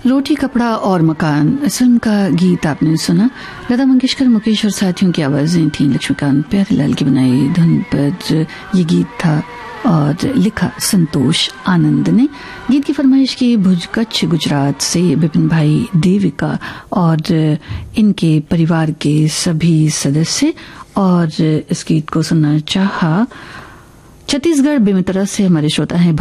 रोटी कपड़ा और मकान इस फिल्म का गीत आपने सुना। लता मंगेशकर, मुकेश और साथियों की आवाजें थीं। लक्ष्मीकांत प्यारेलाल की बनाई धुन पर ये गीत था और लिखा संतोष आनंद ने। गीत की फरमाइश की भुज कच्छ गुजरात से विपिन भाई देविका और इनके परिवार के सभी सदस्य, और इस गीत को सुनना चाहा छत्तीसगढ़ बेमेतरा से हमारे श्रोता हैं